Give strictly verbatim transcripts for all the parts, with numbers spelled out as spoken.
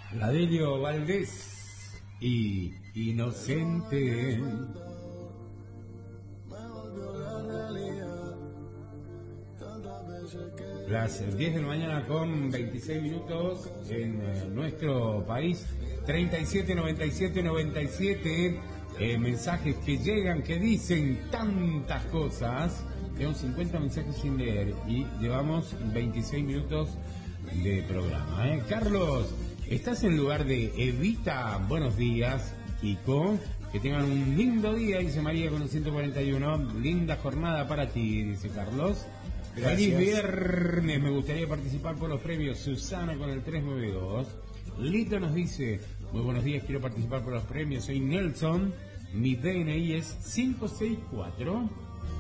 La Delio Valdés y Inocente. Las diez de la mañana con veintiséis minutos en eh, nuestro país. Treinta y siete noventa y siete noventa y siete eh, mensajes que llegan, que dicen tantas cosas. Tengo cincuenta mensajes sin leer y llevamos veintiséis minutos de programa, ¿eh? Carlos, ¿estás en lugar de Evita? Buenos días, Kiko. Que tengan un lindo día, dice María con el ciento cuarenta y uno. Linda jornada para ti, dice Carlos. Gracias. Feliz viernes, me gustaría participar por los premios. Susana con el trescientos noventa y dos. Lito nos dice, muy buenos días, quiero participar por los premios. Soy Nelson, mi D N I es cinco seis cuatro.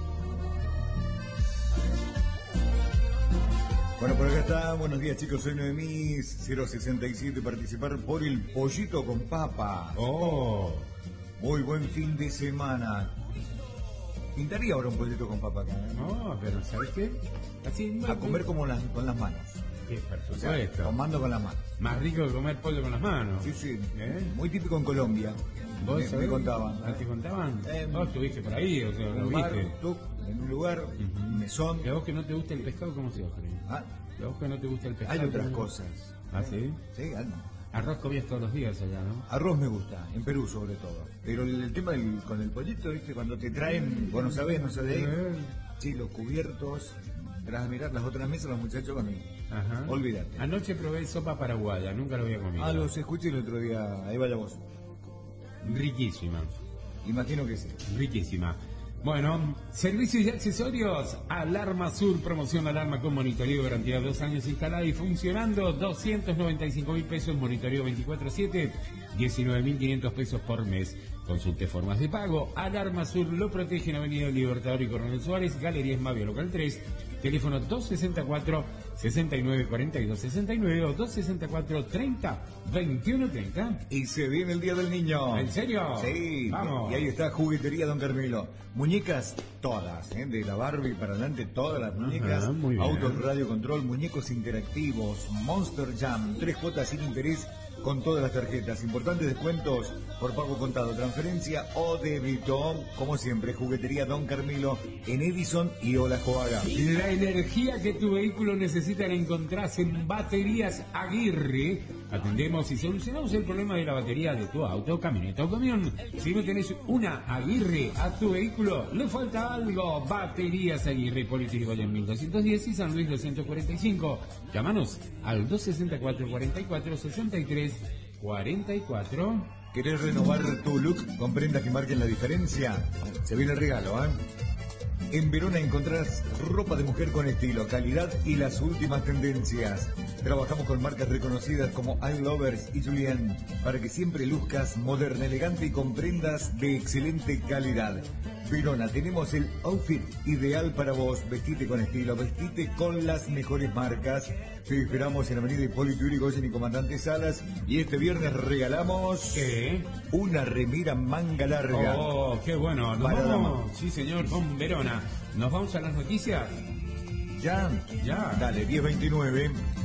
Bueno, por acá está, buenos días chicos, soy Noemí, cero sesenta y siete, participar por el pollito con papas. Oh, muy buen fin de semana. Pintaría ahora un pollito con papa acá, ¿eh? No, pero ¿sabes qué? Así, a comer como las, con las manos. Sí, por o sea, supuesto. tomando con las manos. Más rico que comer pollo con las manos. Sí, sí. ¿Eh? Muy típico en Colombia. ¿Vos me, me contaban. ¿Ah, te contaban? Eh, vos estuviste por ahí, o sea, lo un bar, viste. tú, en un lugar, uh-huh. un mesón. ¿Que a vos que no te gusta el pescado, cómo se llama? ¿Ah? ¿Que a vos que no te gusta el pescado? Hay otras ¿cómo? cosas. ¿Ah, sí? Sí, algo. Arroz comías todos los días allá, ¿no? Arroz me gusta, en Perú sobre todo. Pero el, el tema del, con el pollito, ¿viste? Cuando te traen, vos no sabés, no sabés, sí, los cubiertos, tras a mirar las otras mesas, los muchachos conmigo. Ajá. Olvídate. Anoche probé sopa paraguaya, nunca lo había comido. Ah, los escuché el otro día, ahí vaya vos. Riquísima. Imagino que sí. Riquísima. Bueno, servicios y accesorios. Alarma Sur, promoción alarma con monitoreo, garantía dos años instalada y funcionando. doscientos noventa y cinco mil pesos, monitoreo veinticuatro siete, diecinueve mil quinientos pesos por mes. Consulte formas de pago. Alarma Sur lo protege en Avenida Libertador y Coronel Suárez, Galería Esmavio Local tres. Teléfono dos sesenta y cuatro, sesenta y nueve cuarenta y dos sesenta y nueve o dos sesenta y cuatro, treinta, veintiuno treinta. Y se viene el Día del Niño. ¿En serio? Sí. Vamos. Y ahí está Juguetería Don Carmelo. Muñecas todas, ¿eh? De la Barbie para adelante, todas las muñecas. Ajá, muy bien. Autos radio control, muñecos interactivos, Monster Jam, tres cuotas sin interés con todas las tarjetas. Importantes descuentos por pago contado, transferencia o débito. Como siempre, Juguetería Don Carmelo en Edison y Olajuaga. La energía que tu vehículo necesita la encontrás en Baterías Aguirre. Atendemos y solucionamos el problema de la batería de tu auto, camioneta o camión. Si no tenés una Aguirre a tu vehículo, le falta algo. Baterías Aguirre, Política Yrigoyen mil doscientos diez y San Luis doscientos cuarenta y cinco. Llámanos al dos sesenta y cuatro, cuarenta y cuatro, sesenta y tres, cuarenta y cuatro. ¿Querés renovar tu look con prendas que marquen la diferencia? Se viene el regalo, ¿eh? En Verona encontrarás ropa de mujer con estilo, calidad y las últimas tendencias. Trabajamos con marcas reconocidas como I Lovers y Julien para que siempre luzcas moderna, elegante y con prendas de excelente calidad. Verona, tenemos el outfit ideal para vos. Vestite con estilo, vestite con las mejores marcas. Te esperamos en Avenida Hipólito Yrigoyen y Comandante Salas. Y este viernes regalamos... ¿Qué? Una remera manga larga. Oh, qué bueno. Nos Para vamos, dama. sí señor, con Verona. ¿Nos vamos a las noticias? ¿Ya? Ya. Dale, diez veintinueve.